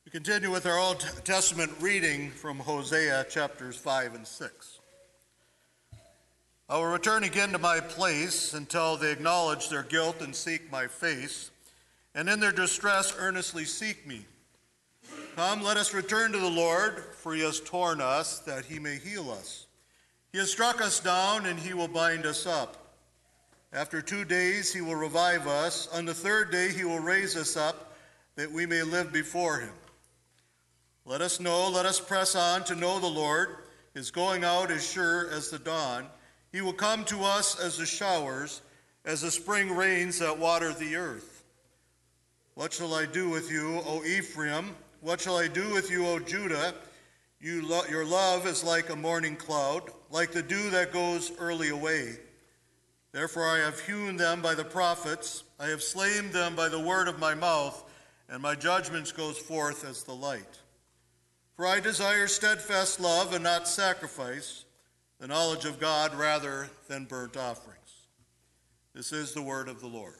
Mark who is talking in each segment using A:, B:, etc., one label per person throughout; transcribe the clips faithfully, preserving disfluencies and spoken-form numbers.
A: We continue with our Old Testament reading from Hosea chapters five and six. I will return again to my place until they acknowledge their guilt and seek my face, and in their distress earnestly seek me. Come, let us return to the Lord, for he has torn us, that he may heal us. He has struck us down, and he will bind us up. After two days he will revive us. On the third day he will raise us up, that we may live before him. Let us know, let us press on to know the Lord. His going out is sure as the dawn. He will come to us as the showers, as the spring rains that water the earth. What shall I do with you, O Ephraim? What shall I do with you, O Judah? You lo- your love is like a morning cloud, like the dew that goes early away. Therefore I have hewn them by the prophets, I have slain them by the word of my mouth, and my judgments goes forth as the light. For I desire steadfast love and not sacrifice, the knowledge of God rather than burnt offerings. This is the word of the Lord.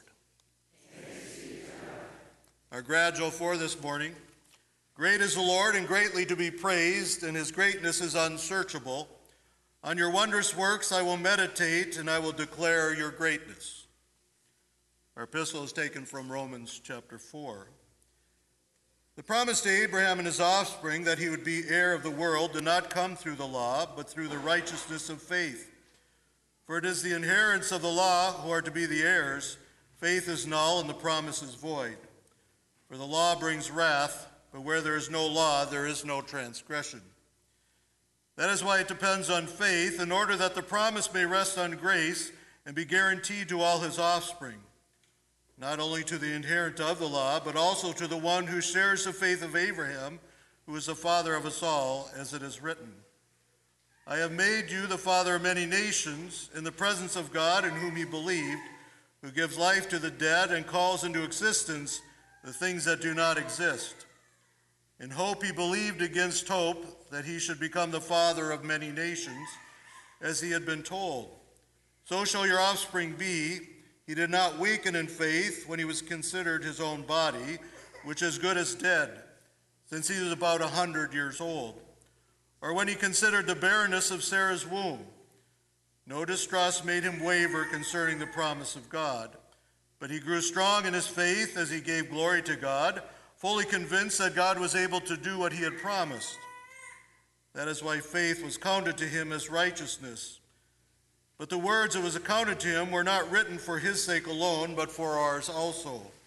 A: Our gradual for this morning. Great is the Lord and greatly to be praised, and his greatness is unsearchable. On your wondrous works I will meditate, and I will declare your greatness. Our epistle is taken from Romans chapter four. The promise to Abraham and his offspring that he would be heir of the world did not come through the law, but through the righteousness of faith. For it is the inheritance of the law who are to be the heirs. Faith is null and the promise is void. For the law brings wrath, but where there is no law, there is no transgression. That is why it depends on faith, in order that the promise may rest on grace and be guaranteed to all his offspring. Not only to the inherent of the law, but also to the one who shares the faith of Abraham, who is the father of us all, as it is written. I have made you the father of many nations, in the presence of God in whom he believed, who gives life to the dead and calls into existence the things that do not exist. In hope he believed against hope that he should become the father of many nations, as he had been told. So shall your offspring be. He did not weaken in faith when he was considered his own body, which is good as dead, since he was about a hundred years old, or when he considered the barrenness of Sarah's womb. No distrust made him waver concerning the promise of God, but he grew strong in his faith as he gave glory to God, fully convinced that God was able to do what he had promised. That is why faith was counted to him as righteousness. But the words that was accounted to him were not written for his sake alone, but for ours also.